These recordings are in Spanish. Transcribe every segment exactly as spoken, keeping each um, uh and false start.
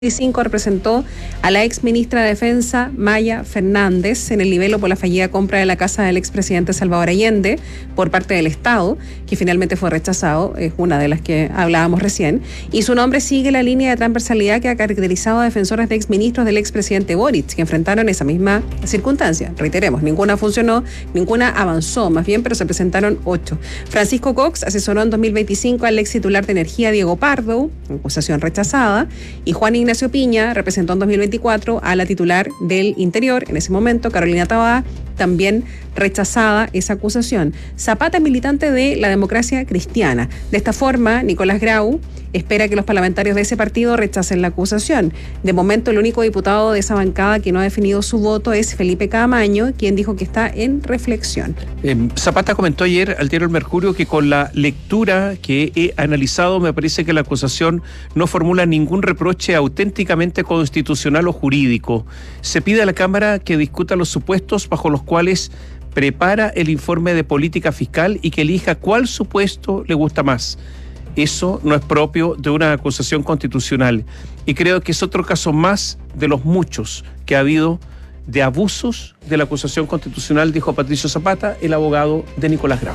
veinticinco representó a la ex ministra de Defensa, Maya Fernández, en el libelo por la fallida compra de la casa del expresidente Salvador Allende por parte del Estado, que finalmente fue rechazado, es una de las que hablábamos recién, y su nombre sigue la línea de transversalidad que ha caracterizado a defensores de exministros del expresidente Boric, que enfrentaron esa misma circunstancia. Reiteremos, ninguna funcionó, ninguna avanzó, más bien, pero se presentaron ocho. Francisco Cox asesoró en dos mil veinticinco al ex titular de Energía, Diego Pardo, acusación rechazada, y Juan Ignacio Ignacio Piña representó en dos mil veinticuatro a la titular del Interior, en ese momento, Carolina Tabá, también rechazada esa acusación. Zapata es militante de la Democracia Cristiana. De esta forma, Nicolás Grau espera que los parlamentarios de ese partido rechacen la acusación. De momento, el único diputado de esa bancada que no ha definido su voto es Felipe Caamaño, quien dijo que está en reflexión. Eh, Zapata comentó ayer al diario El Mercurio que con la lectura que he analizado me parece que la acusación no formula ningún reproche auténticamente constitucional o jurídico. Se pide a la Cámara que discuta los supuestos bajo los cuales prepara el informe de política fiscal y que elija cuál supuesto le gusta más. Eso no es propio de una acusación constitucional y creo que es otro caso más de los muchos que ha habido de abusos de la acusación constitucional, dijo Patricio Zapata, el abogado de Nicolás Grau.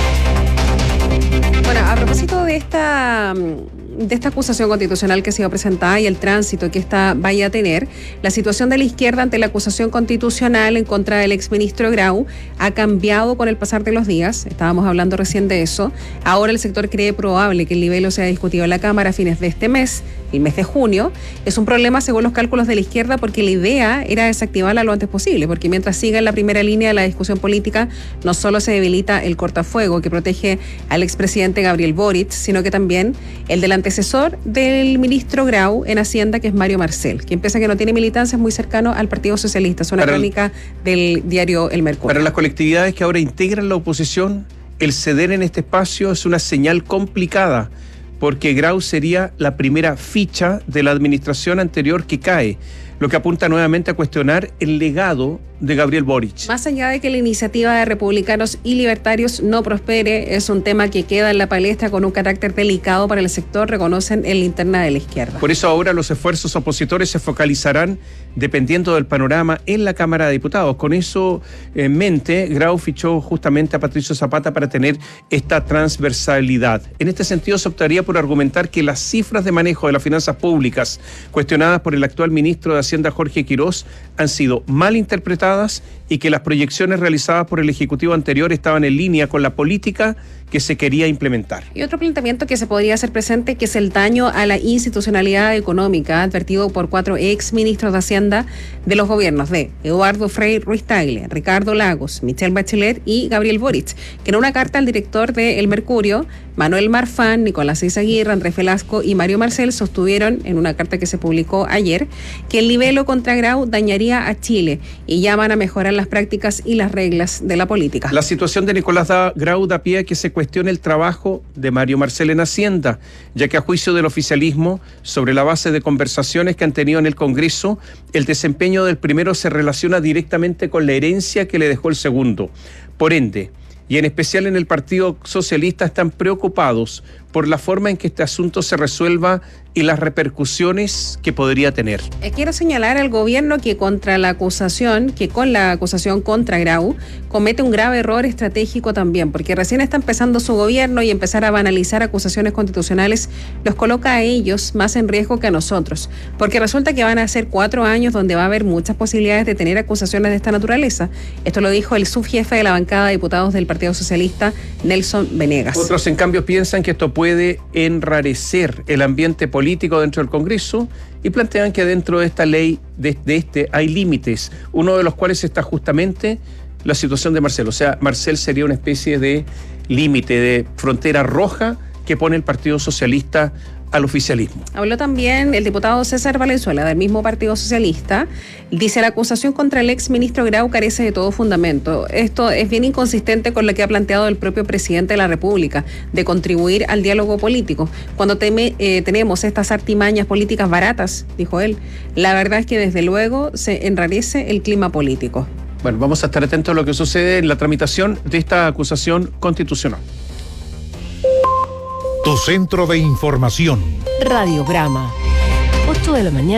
Bueno, a propósito de esta... de esta acusación constitucional que ha sido presentada y el tránsito que esta vaya a tener, la situación de la izquierda ante la acusación constitucional en contra del exministro Grau ha cambiado con el pasar de los días. Estábamos hablando recién de eso. Ahora el sector cree probable que el libelo sea discutido en la Cámara a fines de este mes, el mes de junio. Es un problema según los cálculos de la izquierda porque la idea era desactivarla lo antes posible, porque mientras siga en la primera línea de la discusión política, no solo se debilita el cortafuego que protege al expresidente Gabriel Boric, sino que también el del antecesor del ministro Grau en Hacienda, que es Mario Marcel, quien pese a que no tiene militancia es muy cercano al Partido Socialista. Es una para crónica el, del diario El Mercurio. Para las colectividades que ahora integran la oposición, el ceder en este espacio es una señal complicada, porque Grau sería la primera ficha de la administración anterior que cae, lo que apunta nuevamente a cuestionar el legado de Gabriel Boric. Más allá de que la iniciativa de republicanos y libertarios no prospere, es un tema que queda en la palestra con un carácter delicado para el sector, reconocen en la interna de la izquierda. Por eso ahora los esfuerzos opositores se focalizarán dependiendo del panorama en la Cámara de Diputados. Con eso en mente, Grau fichó justamente a Patricio Zapata para tener esta transversalidad. En este sentido, se optaría por argumentar que las cifras de manejo de las finanzas públicas cuestionadas por el actual ministro de Hacienda, Jorge Quirós, han sido mal interpretadas y que las proyecciones realizadas por el Ejecutivo anterior estaban en línea con la política que se quería implementar. Y otro planteamiento que se podría hacer presente, que es el daño a la institucionalidad económica advertido por cuatro ex ministros de Hacienda de los gobiernos de Eduardo Frei Ruiz Tagle, Ricardo Lagos, Michelle Bachelet y Gabriel Boric, que en una carta al director de El Mercurio, Manuel Marfán, Nicolás Izaguirre, Andrés Velasco y Mario Marcel sostuvieron en una carta que se publicó ayer que el libelo contra Grau dañaría a Chile y llaman a mejorar las prácticas y las reglas de la política. La situación de Nicolás da, Grau da pie a que se cuestione el trabajo de Mario Marcel en Hacienda, ya que a juicio del oficialismo, sobre la base de conversaciones que han tenido en el Congreso, el desempeño del primero se relaciona directamente con la herencia que le dejó el segundo. Por ende, y en especial en el Partido Socialista, están preocupados por la forma en que este asunto se resuelva y las repercusiones que podría tener. Quiero señalar al gobierno que contra la acusación, que con la acusación contra Grau, comete un grave error estratégico también, porque recién está empezando su gobierno y empezar a banalizar acusaciones constitucionales los coloca a ellos más en riesgo que a nosotros, porque resulta que van a ser cuatro años donde va a haber muchas posibilidades de tener acusaciones de esta naturaleza. Esto lo dijo el subjefe de la bancada de diputados del Partido Socialista, Nelson Venegas. Otros, en cambio, piensan que esto puede enrarecer el ambiente político dentro del Congreso y plantean que dentro de esta ley, de, de este, hay límites, uno de los cuales está justamente la situación de Marcel. O sea, Marcel sería una especie de límite, de frontera roja que pone el Partido Socialista al oficialismo. Habló también el diputado César Valenzuela, del mismo Partido Socialista. Dice: la acusación contra el ex ministro Grau carece de todo fundamento. Esto es bien inconsistente con lo que ha planteado el propio presidente de la República, de contribuir al diálogo político. Cuando teme, eh, tenemos estas artimañas políticas baratas, dijo él, la verdad es que desde luego se enrarece el clima político. Bueno, vamos a estar atentos a lo que sucede en la tramitación de esta acusación constitucional. Tu centro de información. Radiograma. ocho ocho de la mañana.